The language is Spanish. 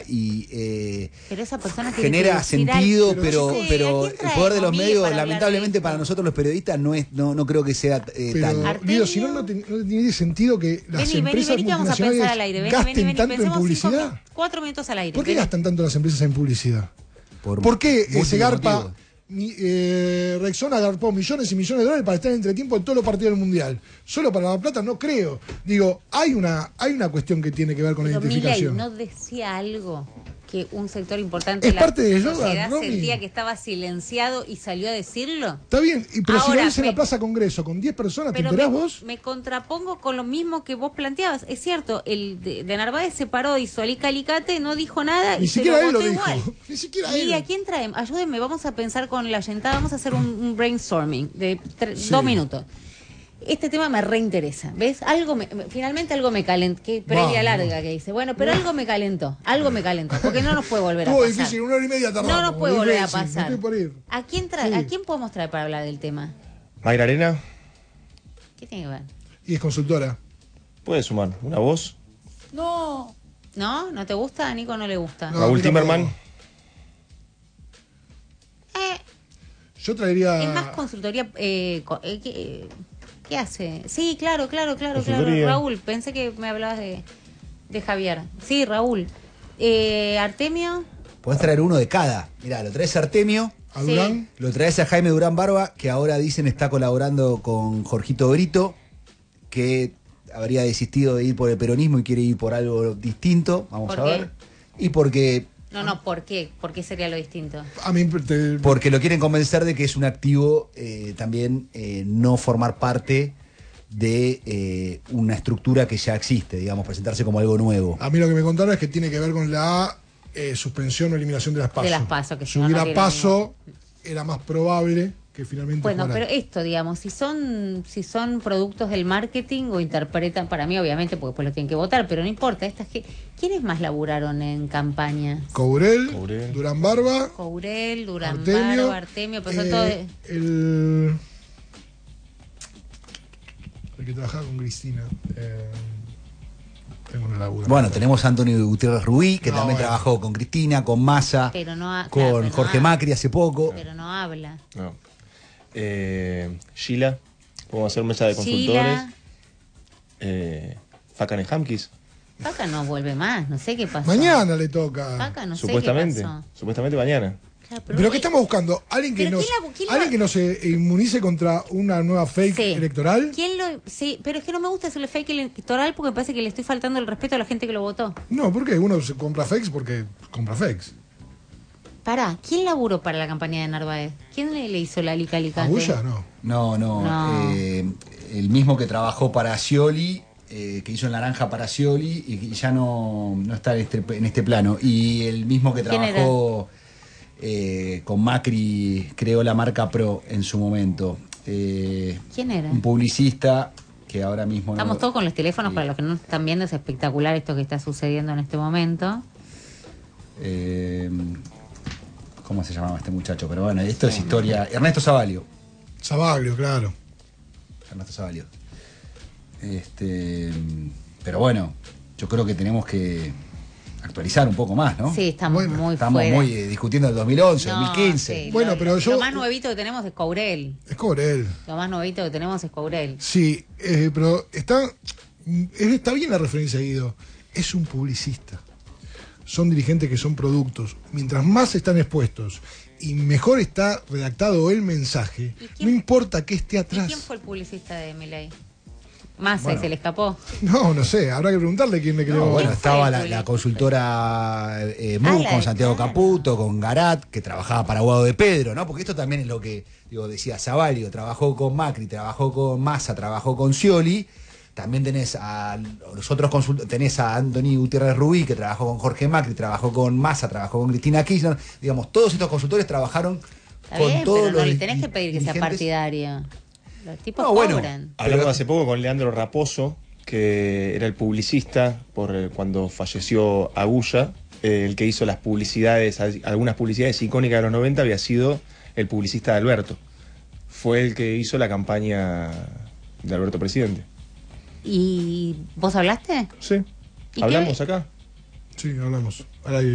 y pero esa persona genera sentido, pero el poder de los medios, para lamentablemente para nosotros los periodistas, no creo que sea tal. Guido, si no tiene sentido que las empresas multinacionales gasten tanto en publicidad. 4 minutos al aire. ¿Por qué gastan tanto las empresas en publicidad? ¿Por qué se garpa? Rexona agarpó millones y millones de dólares para estar en entretiempo en todos los partidos del Mundial. Solo para La Plata no creo. Digo, hay una cuestión que tiene que ver con la identificación. Milei no decía algo que un sector importante es de parte de sociedad sentía que estaba silenciado y salió a decirlo. Está bien, pero ahora, si lo dice en la Plaza Congreso con 10 personas, ¿te enterás vos? Me contrapongo con lo mismo que vos planteabas. Es cierto, el de Narváez se paró, hizo alicate, no dijo nada ni y siquiera se lo él votó lo igual. dijo. Ni siquiera ¿Y él. a quién traemos? Ayúdenme, vamos a pensar con la Yentada, vamos a hacer un brainstorming de 2 minutos. Este tema me reinteresa, ¿ves? Finalmente algo me calentó, que previa larga que dice. Bueno, pero algo me calentó, porque no nos puede volver a pasar. Difícil, 1 hora y media tardamos. No nos puede volver a pasar. Estoy por ir. ¿A quién podemos traer para hablar del tema? Mayra Arena. ¿Qué tiene que ver? Y es consultora. Puede sumar una voz. No. ¿No? ¿No te gusta? A Nico no le gusta. No, Raúl Timerman. Yo traería... Es más consultoría... ¿Qué hace? Sí, claro. Raúl, pensé que me hablabas de Javier. Sí, Raúl. Artemio. Podés traer uno de cada. Mirá, lo traes a Artemio. ¿A Durán? Lo traes a Jaime Durán Barba, que ahora dicen está colaborando con Jorgito Brito, que habría desistido de ir por el peronismo y quiere ir por algo distinto. Vamos a ver. Y porque... No, ¿por qué? ¿Por qué sería lo distinto? Porque lo quieren convencer de que es un activo también no formar parte de una estructura que ya existe, digamos, presentarse como algo nuevo. A mí lo que me contaron es que tiene que ver con la suspensión o eliminación de las PASO. De las PASO, que si hubiera PASO, era más probable que finalmente bueno, pero esto, digamos, si son productos del marketing o interpretan, para mí obviamente, porque después lo tienen que votar, pero no importa, ¿quiénes más laburaron en campaña? Courel, Durán Barba, Barba, Artemio, pero todo el que trabajaba con Cristina. Bueno, tenemos a Antonio Gutiérrez Rubí, que también trabajó con Cristina, con Massa, con Jorge Macri hace poco. Pero no habla. No. Sheila, podemos hacer mesa de consultores. Fakan en Hamkis. Fakan no vuelve más, no sé qué pasó. Mañana le toca. Fakan no supuestamente, sé qué pasó. Supuestamente mañana. Claro, pero ¿qué estamos buscando? ¿Alguien que nos inmunice contra una nueva fake electoral? Sí, pero es que no me gusta hacerle fake electoral porque me parece que le estoy faltando el respeto a la gente que lo votó. No, ¿por qué? Uno se compra fakes porque compra fakes. Pará, ¿quién laburó para la campaña de Narváez? ¿Quién le hizo la alicate? ¿Agulla? No. El mismo que trabajó para Scioli, que hizo el naranja para Scioli y ya no está en este plano. Y el mismo que trabajó con Macri, creó la marca Pro en su momento. ¿Quién era? Un publicista que ahora mismo... Estamos todos con los teléfonos, para los que no están viendo, es espectacular esto que está sucediendo en este momento. ¿Cómo se llamaba este muchacho? Pero bueno, esto es historia. Ernesto Savaglio. Claro. Ernesto Savaglio. Pero bueno, yo creo que tenemos que actualizar un poco más, ¿no? Sí, estamos muy discutiendo el 2011, 2015. Sí, bueno, pero lo más nuevito que tenemos es Courel. Lo más nuevito que tenemos es Courel. Sí, pero está bien la referencia, Guido. Es un publicista. Son dirigentes que son productos. Mientras más están expuestos y mejor está redactado el mensaje, no importa que esté atrás. ¿Y quién fue el publicista de Milei? Massa, y se le escapó. No sé, habrá que preguntarle quién le creó. Bueno, estaba la consultora MUC con Santiago Caputo, con Garat, que trabajaba para Guado de Pedro, ¿no? Porque esto también es lo que decía Savaglio, trabajó con Macri, trabajó con Massa, trabajó con Scioli. También tenés a los otros consultores, tenés a Anthony Gutiérrez Rubí, que trabajó con Jorge Macri, trabajó con Massa, trabajó con Cristina Kirchner. Digamos, todos estos consultores trabajaron con todos los... No le tenés que pedir que sea partidario. Los tipos cobran. Hablamos hace poco con Leandro Raposo, que era el publicista cuando falleció Agulla, el que hizo las publicidades, algunas publicidades icónicas de los 90, había sido el publicista de Alberto. Fue el que hizo la campaña de Alberto Presidente. ¿Y vos hablaste? Sí. ¿Hablamos acá? Sí, hablamos.